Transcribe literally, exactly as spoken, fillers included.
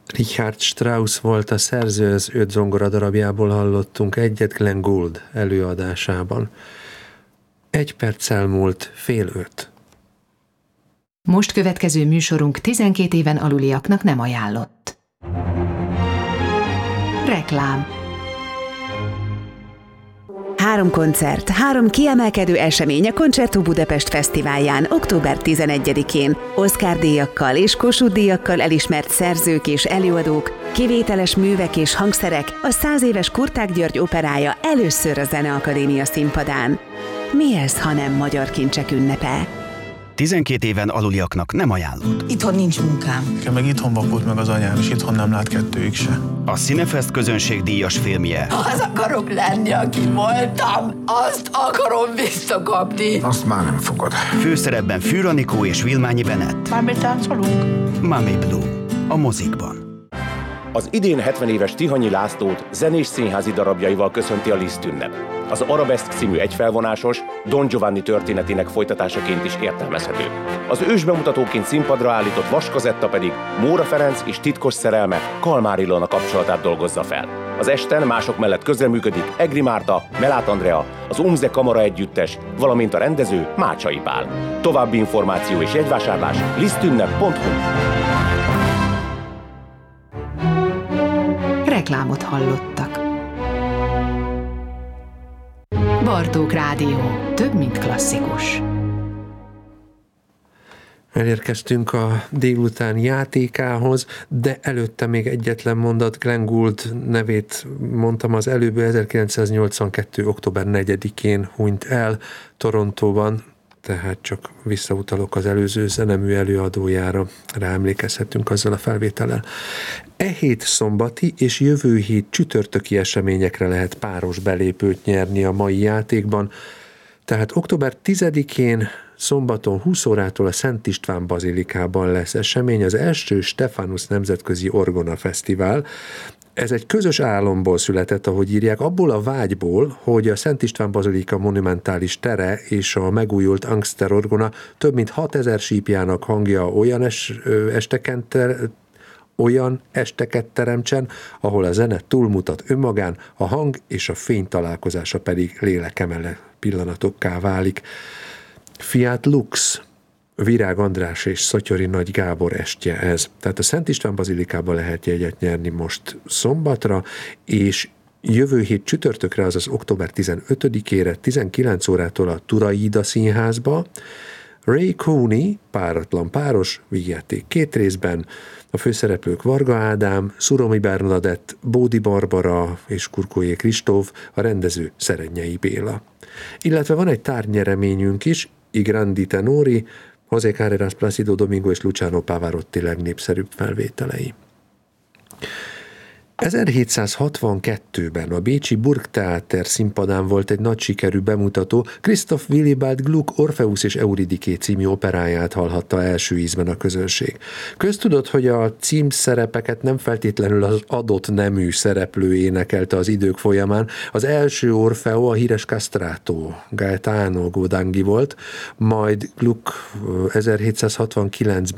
Richard Strauss volt a szerző, az öt zongora darabjából hallottunk egyet Glenn Gould előadásában. Egy perccel múlt fél öt. Most következő műsorunk tizenkét éven aluliaknak nem ajánlott. Reklám. Három koncert, három kiemelkedő esemény a Concerto Budapest Fesztiválján október tizenegyedikén. Oscar-díjakkal és Kossuth-díjakkal elismert szerzők és előadók, kivételes művek és hangszerek, a száz éves Kurták György operája először a Zeneakadémia színpadán. Mi ez, ha nem magyar kincsek ünnepe? tizenkét éven aluliaknak nem ajánlott. Itthon nincs munkám. Nekem meg itthon vakult meg az anyám, és itthon nem lát kettőig se. A Cinefest közönség díjas filmje. Az akarok lenni, aki voltam, azt akarom visszakapni. Azt már nem fogod. Főszerepben Fűr Anikó és Vilmányi Bennett. Már mi táncolunk? Mami Blue. A mozikban. Az idén hetven éves Tihanyi Lászlót zenés színházi darabjaival köszönti a Liszt ünnep. Az Arabeszk című egyfelvonásos, Don Giovanni történetének folytatásaként is értelmezhető. Az ősbemutatóként színpadra állított Vaskazetta pedig Móra Ferenc és titkos szerelme Kalmár Ilona kapcsolatát dolgozza fel. Az esten mások mellett közreműködik Egri Márta, Melát Andrea, az Umze Kamara Együttes, valamint a rendező Mácsai Pál. További információ és jegyvásárlás lisztünnep pont hu. Reklámot hallottak. Bartók Rádió. Több, mint klasszikus. Elérkeztünk a délután játékához, de előtte még egyetlen mondat. Glenn Gould nevét mondtam az előbb, ezerkilencszáznyolcvankettő. október negyedikén hunyt el Torontóban, tehát csak visszautalok az előző zenemű előadójára, ráemlékezhetünk azzal a felvétellel. E hét szombati és jövő hét csütörtöki eseményekre lehet páros belépőt nyerni a mai játékban. Tehát október tizedikén szombaton húsz órától a Szent István Bazilikában lesz esemény, az első Stephanus Nemzetközi Orgona Fesztivál. Ez egy közös álomból született, ahogy írják, abból a vágyból, hogy a Szent István Bazilika monumentális tere és a megújult Angster orgona több mint hatezer sípjának hangja olyan es, esteken ter, olyan esteket teremtsen, ahol a zene túlmutat önmagán, a hang és a fény találkozása pedig lélekemele pillanatokká válik. Fiat Lux, Virág András és Szotyori Nagy Gábor estje ez. Tehát a Szent István Bazilikában lehet jegyet nyerni most szombatra, és jövő hét csütörtökre, azaz október tizenötödikére, tizenkilenc órától a Turaida Színházba. Ray Cooney, páratlan páros, vígjáték két részben, a főszereplők Varga Ádám, Szuromi Bernadett, Bódi Barbara és Kurkóé Kristóf, a rendező Szerennyei Béla. Illetve van egy tárgnyereményünk is, I Grandi Tenori, José Carreras, Placido Domingo és Luciano Pavarotti legnépszerűbb felvételei. ezerhétszázhatvankettőben a bécsi Burgtheater színpadán volt egy nagy sikerű bemutató, Christoph Willibald Gluck Orpheus és Euridiké című operáját hallhatta első ízben a közönség. Köztudott, hogy a címszerepeket nem feltétlenül az adott nemű szereplő énekelte az idők folyamán. Az első Orfeo a híres Castrato, Gaetano Godangi volt, majd Gluck ezerhétszázhatvankilencben